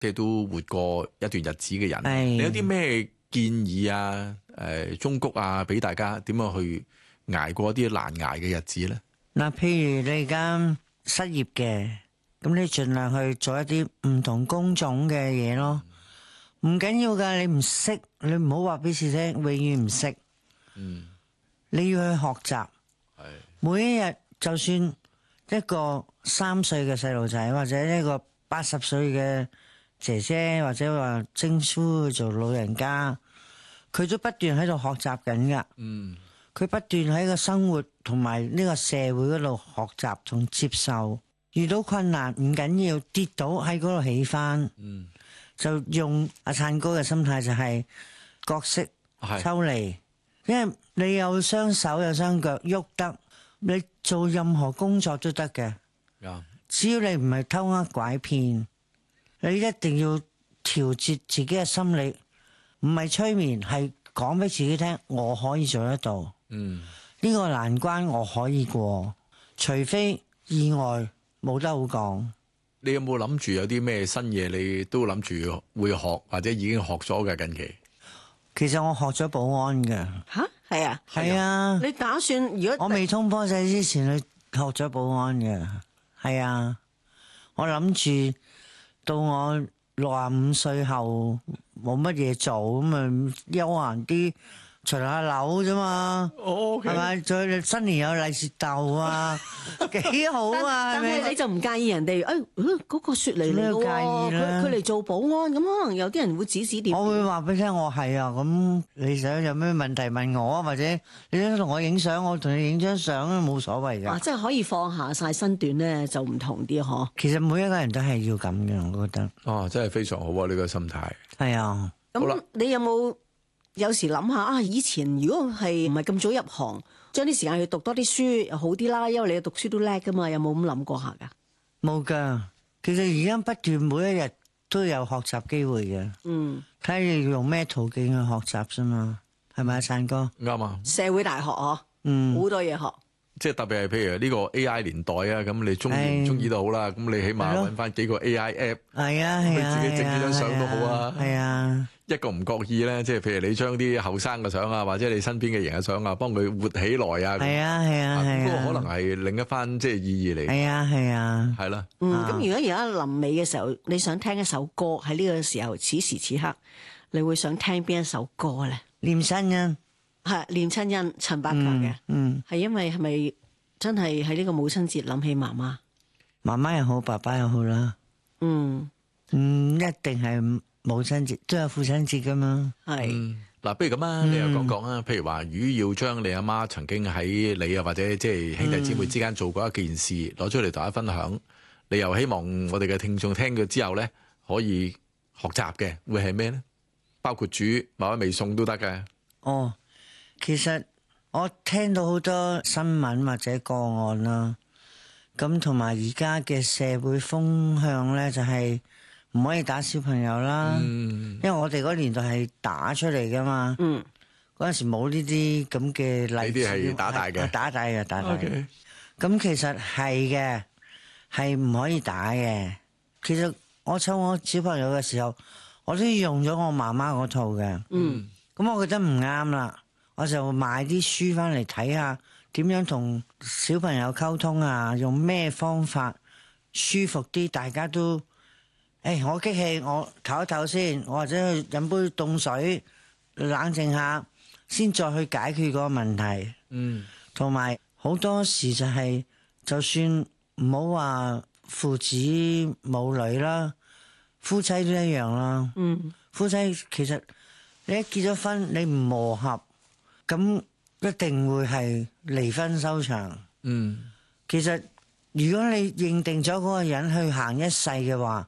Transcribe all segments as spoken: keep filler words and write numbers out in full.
即係都活過一段日子嘅人， 係你有啲咩建議啊？誒，忠告啊，俾大家點樣去捱過一啲難捱嘅日子咧？ 嗱，譬如你而家失業嘅，咁你盡量去做一啲唔同工種嘅嘢咯。唔緊要噶，你唔識，你唔好話俾自己聽，永遠唔識。 嗯， 你要去學習。 係每一日，就算一個三歲嘅細路仔，或者一個八十歲嘅姐姐，或者話稱呼去做老人家，佢都不斷喺度學習緊噶。 嗯， 佢不斷喺個生活同埋呢個社會嗰度學習同接受。遇到困難唔緊要，跌倒喺嗰度起翻。 嗯， 就用阿燦哥嘅心態就係角色抽離，因為你有雙手有雙腳喐得，你做任何工作都得嘅。 啱， 只要你唔係偷呃拐騙，你一定要調節自己嘅心理，唔係催眠，係講俾自己聽，我可以做得到。 嗯， 呢個難關我可以過，除非意外，冇得好講。 你有冇諗住有啲咩新嘢？你都諗住會學或者已經學咗嘅近期？ 其實我學咗保安嘅。 吓，係啊， 係啊。 你打算如果我未通波仔之前，去學咗保安嘅。係啊，我諗住到我六十五歲後冇乜嘢做，咁咪休閒啲巡下樓啫嘛。 哦， 係咪？再新年有利是豆啊，幾好啊！ 但係你就唔介意人哋誒嗰個雪梨嚟嘅喎， 咩介意啦佢佢嚟做保安，咁可能有啲人會指指點點。 我會話俾你聽，我係啊，咁你想有咩問題問我啊，或者你想同我影相，我同你影張相都冇所謂啊， 噶。 即係可以放下晒身段咧，就唔同啲嗬。 其實每一個人都係要咁嘅，我覺得。 哦，真係非常好啊！呢個心態。 係啊。 好啦咁你有冇有時諗下啊？以前如果係唔係咁早入行，將啲時間去讀多啲書又好啲啦，因為你讀書都叻噶嘛，有冇咁諗過下噶？ 冇噶，其實而家不斷每一日都有學習機會嘅。 嗯， 睇下你用咩途徑去學習啫嘛，係咪啊，燦哥？ 啱啊！ 社會大學嗬， 嗯， 好多嘢學。 即係特別係譬如呢個 A I 年代啊，咁你中意唔中意都好啦，咁你起碼揾翻幾個 A I app， 係啊係啊， 你自己整幾張相都好啊。 係啊， 一個唔覺意咧，即係譬如你將啲後生嘅相啊，或者你身邊嘅人嘅相啊，幫佢活起來啊。 係啊係啊係啊， 嗰個可能係另一番即係意義嚟。 係啊係啊， 係啦。 嗯，咁如果而家臨尾嘅時候，你想聽一首歌，喺呢個時候此時此刻，你會想聽邊一首歌咧？ 念親恩係念親恩，陳百強嘅， 嗯， 係因為係咪真係喺呢個母親節諗起媽媽？ 媽媽又好，爸爸又好啦。 嗯， 唔一定係母親節，都有父親節噶嘛。 係。 嗯，嗱，不如咁啊，你又講講啊。譬如話，如果要將你阿媽曾經喺你啊或者即係兄弟姊妹之間做過一件事，攞出嚟同大家分享，你又希望我哋嘅聽眾聽咗之後咧，可以學習嘅，會係咩咧？包括煮某一味餸都得嘅。 哦，其實我聽到好多新聞或者個案啦，咁同埋而家嘅社會風向咧，就係唔可以打小朋友啦。 嗯， 因為我哋嗰年代係打出嚟噶嘛。 嗯， 嗰陣時冇呢啲咁嘅例子。 呢啲係打大嘅， 打大嘅，打大嘅。 Okay。 咁其實係嘅，係唔可以打嘅。其實我湊我小朋友嘅時候，我都用咗我媽媽嗰套嘅。 嗯， 咁我覺得唔啱啦，我就買啲書翻嚟睇下，點樣同小朋友溝通啊？用咩方法舒服啲？大家都，誒、哎，我激氣，我唞一唞先，我或者去飲杯凍水，冷靜下，先再去解決嗰個問題。 嗯， 同埋好多時就係、是，就算唔好話父子母女啦，夫妻都一樣啦。 嗯， 夫妻其實你一結咗婚，你唔磨合，咁一定會係離婚收場。 嗯， 其實如果你認定咗嗰個人去行一世嘅話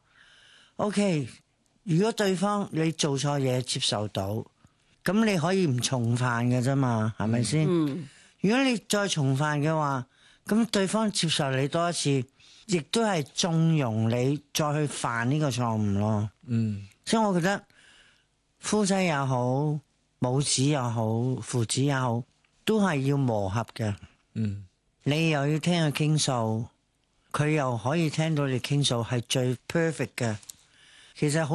，OK。如果對方你做錯嘢接受到，咁你可以唔重犯嘅啫嘛，係咪先？ 嗯， 如果你再重犯嘅話，咁對方接受你多一次，亦都係縱容你再去犯呢個錯誤咯。 嗯， 所以我覺得夫妻也好，母子也好，父子也好，都係要磨合嘅。 嗯， 你又要聽佢傾訴，佢又可以聽到你傾訴，係最 perfect 嘅。 其實好